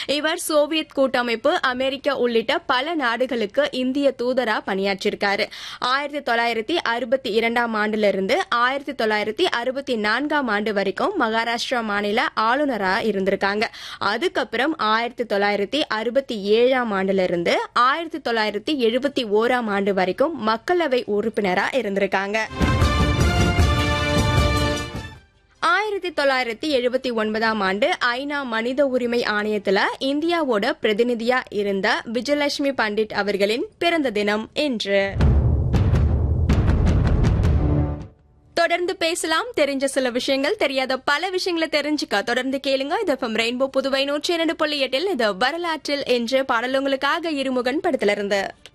இவர் சோவியத் கூட்டமைப்பு, அமெரிக்கா உள்ளிட்ட பல நாடுகளுக்கு இந்திய தூதரா பணியாற்றியிருக்காரு. 1962ஆம் ஆண்டிலிருந்து 1964ஆம் ஆண்டு வரைக்கும் மகாராஷ்டிரா மாநில ஆளுநரா இருந்திருக்காங்க. அதுக்கப்புறம் 1967ஆம் ஆண்டிலிருந்து 1971ஆம் ஆண்டு வரைக்கும் மக்களவை உறுப்பினரா இருந்திருக்காங்க. 1979ஆம் ஆண்டு ஐநா மனித உரிமை ஆணையத்துல இந்தியாவோட பிரதிநிதியா இருந்த விஜயலட்சுமி பண்டிட் அவர்களின் பிறந்த தினம் இன்று. தொடர்ந்து பேசலாம். தெரிஞ்ச சில விஷயங்கள், தெரியாத பல விஷயங்களை தெரிஞ்சுக்க தொடர்ந்து கேளுங்க. இது FM ரெயின்போ புதுவை 102.8. இது வரலாற்றில் என்ற பாடல் உங்களுக்காக இருமுகன் படத்திலிருந்து.